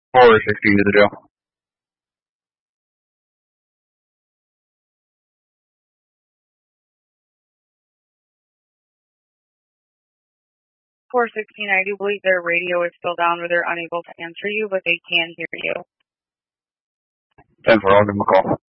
416 to the jail. 416, I do believe their radio is still down where they're unable to answer you, but they can hear you. 10-4, I'll give them a call.